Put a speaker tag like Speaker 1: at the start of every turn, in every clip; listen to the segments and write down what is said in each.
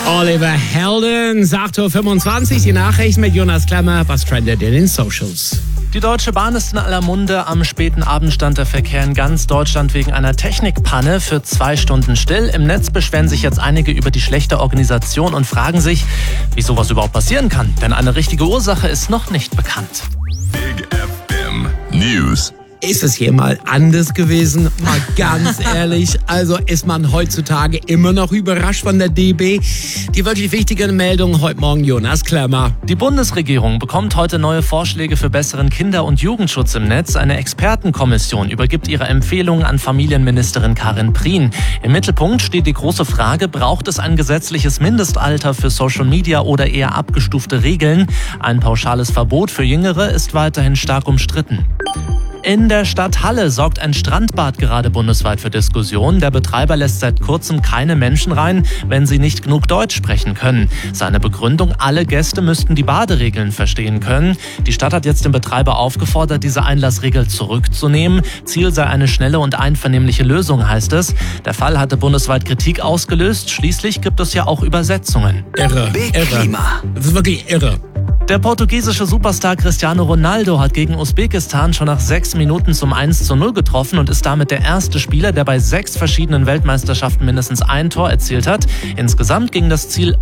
Speaker 1: Oliver Heldens, 8.25 Uhr, die Nachrichten mit Jonas Klemmer. Was trendet in den Socials?
Speaker 2: Die Deutsche Bahn ist in aller Munde. Am späten Abend stand der Verkehr in ganz Deutschland wegen einer Technikpanne für 2 Stunden still. Im Netz beschweren sich jetzt einige über die schlechte Organisation und fragen sich, wie sowas überhaupt passieren kann. Denn eine richtige Ursache ist noch nicht bekannt.
Speaker 3: Big FM News.
Speaker 1: Ist es hier mal anders gewesen? Mal ganz ehrlich, also ist man heutzutage immer noch überrascht von der DB? Die wirklich wichtigen Meldungen heute Morgen, Jonas Klemmer.
Speaker 2: Die Bundesregierung bekommt heute neue Vorschläge für besseren Kinder- und Jugendschutz im Netz. Eine Expertenkommission übergibt ihre Empfehlungen an Familienministerin Karin Prien. Im Mittelpunkt steht die große Frage, braucht es ein gesetzliches Mindestalter für Social Media oder eher abgestufte Regeln? Ein pauschales Verbot für Jüngere ist weiterhin stark umstritten. In der Stadt Halle sorgt ein Strandbad gerade bundesweit für Diskussionen. Der Betreiber lässt seit kurzem keine Menschen rein, wenn sie nicht genug Deutsch sprechen können. Seine Begründung, alle Gäste müssten die Baderegeln verstehen können. Die Stadt hat jetzt den Betreiber aufgefordert, diese Einlassregel zurückzunehmen. Ziel sei eine schnelle und einvernehmliche Lösung, heißt es. Der Fall hatte bundesweit Kritik ausgelöst. Schließlich gibt es ja auch Übersetzungen.
Speaker 1: Irre. Das ist wirklich irre.
Speaker 2: Der portugiesische Superstar Cristiano Ronaldo hat gegen Usbekistan schon nach 6 Minuten zum 1:0 getroffen und ist damit der erste Spieler, der bei 6 verschiedenen Weltmeisterschaften mindestens ein Tor erzielt hat. Insgesamt ging das Spiel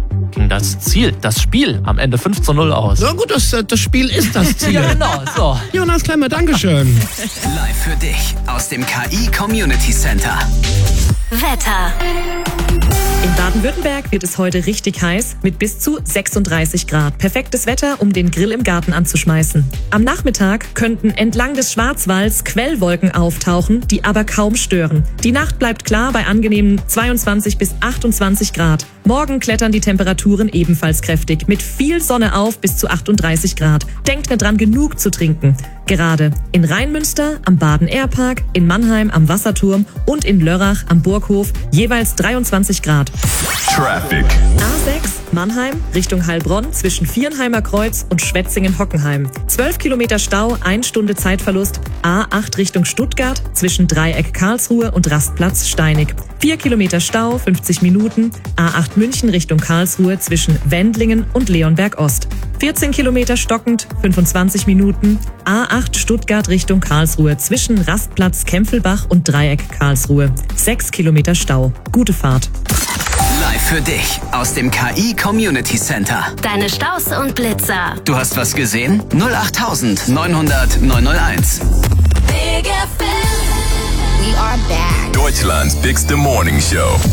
Speaker 2: am Ende 5:0 aus.
Speaker 1: Na gut, das Spiel ist das Ziel.
Speaker 2: Ja, genau, so.
Speaker 1: Jonas Klemmer, Dankeschön.
Speaker 4: Live für dich aus dem KI Community Center.
Speaker 5: Wetter.
Speaker 6: In Baden-Württemberg wird es heute richtig heiß mit bis zu 36 Grad. Perfektes Wetter, um den Grill im Garten anzuschmeißen. Am Nachmittag könnten entlang des Schwarzwalds Quellwolken auftauchen, die aber kaum stören. Die Nacht bleibt klar bei angenehmen 22 bis 28 Grad. Morgen klettern die Temperaturen ebenfalls kräftig, mit viel Sonne auf bis zu 38 Grad. Denkt dran, genug zu trinken. Gerade in Rheinmünster am Baden-Air-Park, in Mannheim am Wasserturm und in Lörrach am Burghof jeweils 23 Grad.
Speaker 3: Traffic.
Speaker 6: A6 Mannheim Richtung Heilbronn zwischen Viernheimer Kreuz und Schwetzingen-Hockenheim. 12 Kilometer Stau, 1 Stunde Zeitverlust. A8 Richtung Stuttgart zwischen Dreieck Karlsruhe und Rastplatz Steinig. 4 Kilometer Stau, 50 Minuten. A8 München Richtung Karlsruhe zwischen Wendlingen und Leonberg Ost. 14 Kilometer stockend, 25 Minuten. A8 Stuttgart Richtung Karlsruhe zwischen Rastplatz Kempfelbach und Dreieck Karlsruhe. 6 Kilometer Stau. Gute Fahrt.
Speaker 4: Live für dich aus dem KI Community Center.
Speaker 5: Deine Staus und Blitzer.
Speaker 4: Du hast was gesehen? 08900 901.
Speaker 5: Big FM. We are back.
Speaker 3: Deutschland's bigste Morning Show.